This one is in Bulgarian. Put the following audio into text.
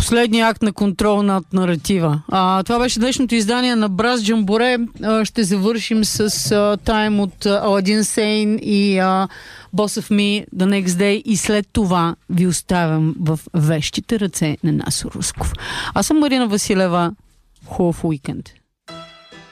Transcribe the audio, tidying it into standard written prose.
Последния акт на контрол над наратива. Това беше днешното издание на Браз Джамборе. Ще завършим с тайм от Аладин Сейн и Boss of Me, The Next Day, и след това ви оставям в вещите ръце на Насо Русков. Аз съм Марина Василева. Хубав уикенд!